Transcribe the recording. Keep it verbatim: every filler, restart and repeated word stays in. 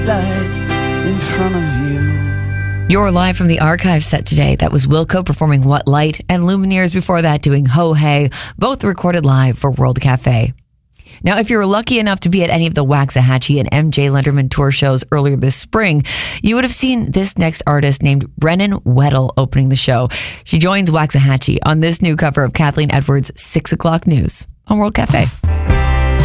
light in front of you. You're live from the archive set today. That was Wilco performing What Light, and Lumineers before that doing Ho Hey, both recorded live for World Cafe. Now, if you were lucky enough to be at any of the Waxahachie and M J Lenderman tour shows earlier this spring, you would have seen this next artist named Brennan Weddle opening the show. She joins Waxahachie on this new cover of Kathleen Edwards' Six O'Clock News on World Cafe.